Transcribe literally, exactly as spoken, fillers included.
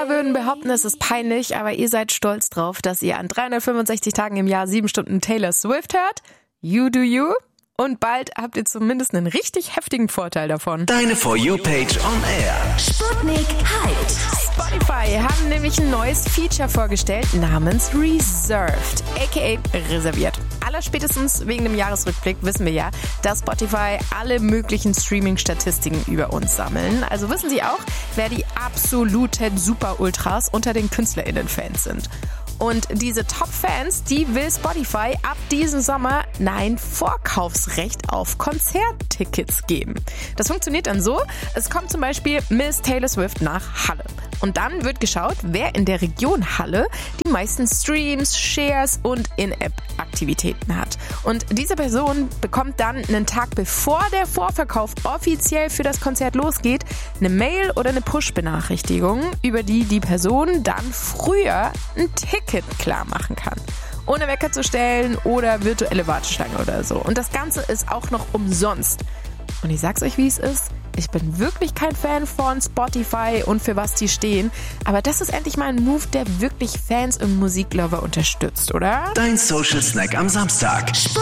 Hater würden behaupten, es ist peinlich, aber ihr seid stolz drauf, dass ihr an dreihundertfünfundsechzig Tagen im Jahr sieben Stunden Taylor Swift hört. You do you. Und bald habt ihr zumindest einen richtig heftigen Vorteil davon. Deine For You-Page on Air. Sputnik Hyped. Spotify haben nämlich ein neues Feature vorgestellt namens Reserved, aka reserviert. Allerspätestens wegen dem Jahresrückblick wissen wir ja, dass Spotify alle möglichen Streaming-Statistiken über uns sammeln. Also wissen Sie auch, wer die absoluten Super-Ultras unter den KünstlerInnen-Fans sind. Und diese Top-Fans, die will Spotify ab diesem Sommer ein Vorkaufsrecht auf Konzerttickets geben. Das funktioniert dann so, es kommt zum Beispiel Miss Taylor Swift nach Halle. Und dann wird geschaut, wer in der Region Halle die meisten Streams, Shares und In-App-Aktivitäten hat. Und diese Person bekommt dann einen Tag bevor der Vorverkauf offiziell für das Konzert losgeht, eine Mail oder eine Push-Benachrichtigung, über die die Person dann früher ein Ticket klar machen kann. Ohne Wecker zu stellen oder virtuelle Warteschlange oder so. Und das Ganze ist auch noch umsonst. Und ich sag's euch, wie es ist. Ich bin wirklich kein Fan von Spotify und für was die stehen. Aber das ist endlich mal ein Move, der wirklich Fans und Musiklover unterstützt, oder? Dein Social Snack am Samstag.